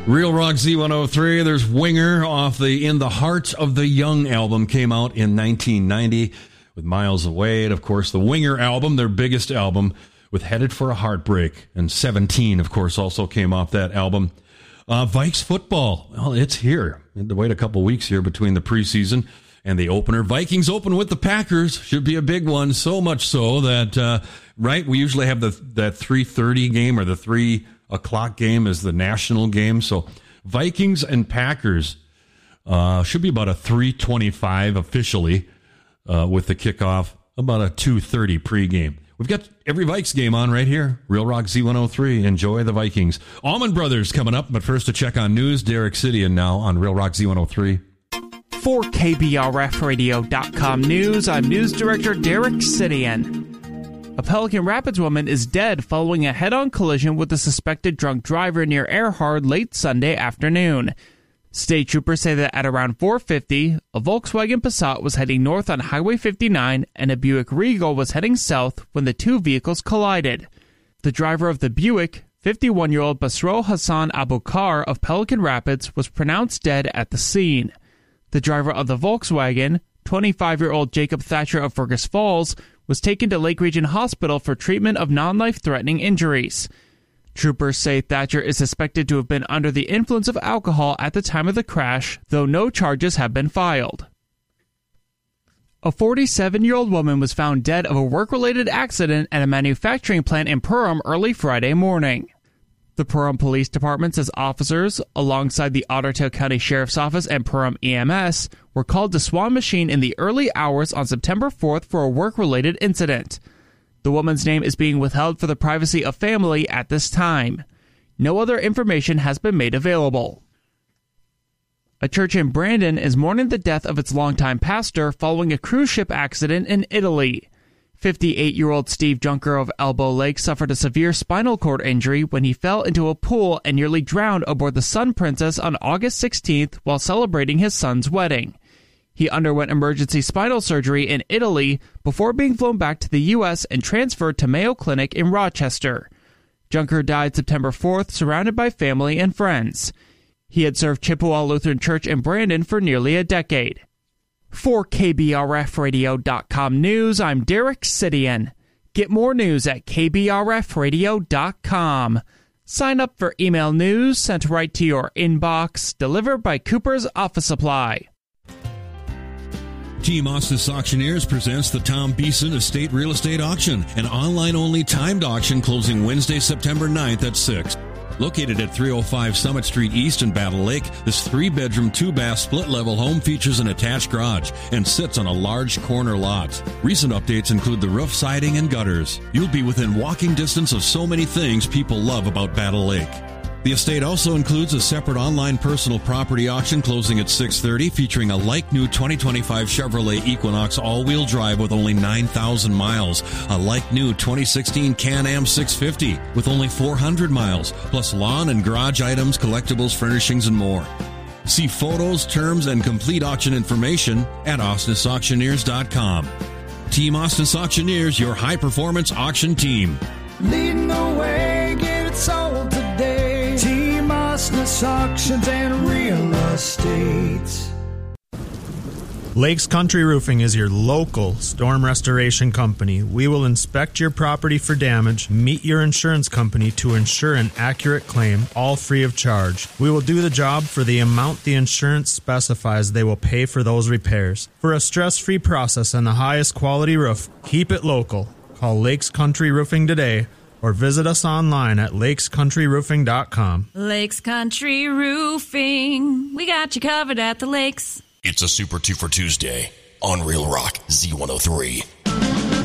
Real Rock Z103, there's Winger off the In the Heart of the Young album, came out in 1990 with Miles Away. And, of course, the Winger album, their biggest album, with Headed for a Heartbreak. And 17, of course, also came off that album. Vikes football, well, it's here. We had to wait a couple weeks here between the preseason and the opener. Vikings open with the Packers. Should be a big one, so much so that, we usually have that 3:30 game or the 3 o'clock game is the national game. So Vikings and Packers should be about a 3:25 officially with the kickoff, about a 2:30 pregame. We've got every Vikes game on right here. Real Rock Z103. Enjoy the Vikings. Allman Brothers coming up, but first to check on news, Derek Sidian now on Real Rock Z103. For KBRFradio.com News, I'm News Director Derek Sidian. A Pelican Rapids woman is dead following a head-on collision with a suspected drunk driver near Erhard late Sunday afternoon. State troopers say that at around 4:50, a Volkswagen Passat was heading north on Highway 59 and a Buick Regal was heading south when the two vehicles collided. The driver of the Buick, 51-year-old Basro Hassan Abukar of Pelican Rapids, was pronounced dead at the scene. The driver of the Volkswagen, 25-year-old Jacob Thatcher of Fergus Falls, was taken to Lake Region Hospital for treatment of non-life-threatening injuries. Troopers say Thatcher is suspected to have been under the influence of alcohol at the time of the crash, though no charges have been filed. A 47-year-old woman was found dead of a work-related accident at a manufacturing plant in Perham early Friday morning. The Perham Police Department says officers, alongside the Ottertail County Sheriff's Office and Perham EMS, were called to Swan Machine in the early hours on September 4th for a work-related incident. The woman's name is being withheld for the privacy of family at this time. No other information has been made available. A church in Brandon is mourning the death of its longtime pastor following a cruise ship accident in Italy. 58-year-old Steve Junker of Elbow Lake suffered a severe spinal cord injury when he fell into a pool and nearly drowned aboard the Sun Princess on August 16th while celebrating his son's wedding. He underwent emergency spinal surgery in Italy before being flown back to the U.S. and transferred to Mayo Clinic in Rochester. Junker died September 4th, surrounded by family and friends. He had served Chippewa Lutheran Church in Brandon for nearly a decade. For KBRFradio.com News, I'm Derek Sidian. Get more news at KBRFradio.com. Sign up for email news sent right to your inbox, delivered by Cooper's Office Supply. Team Ostis Auctioneers presents the Tom Beeson Estate Real Estate Auction, an online-only timed auction closing Wednesday, September 9th at 6. Located at 305 Summit Street East in Battle Lake, this 3-bedroom, 2-bath, split-level home features an attached garage and sits on a large corner lot. Recent updates include the roof, siding, and gutters. You'll be within walking distance of so many things people love about Battle Lake. The estate also includes a separate online personal property auction closing at 6:30, featuring a like-new 2025 Chevrolet Equinox all-wheel drive with only 9,000 miles, a like-new 2016 Can-Am 650 with only 400 miles, plus lawn and garage items, collectibles, furnishings, and more. See photos, terms, and complete auction information at ostisauctioneers.com. Team Ostis Auctioneers, your high-performance auction team. Leading the way, get it sold today. Team Ostis Auctions and Real Estate. Lakes Country Roofing is your local storm restoration company. We will inspect your property for damage, meet your insurance company to ensure an accurate claim, all free of charge. We will do the job for the amount the insurance specifies they will pay for those repairs. For a stress-free process and the highest quality roof, keep it local. Call Lakes Country Roofing today or visit us online at lakescountryroofing.com. Lakes Country Roofing. We got you covered at the lakes. It's a Super 2 for Tuesday on Real Rock Z103.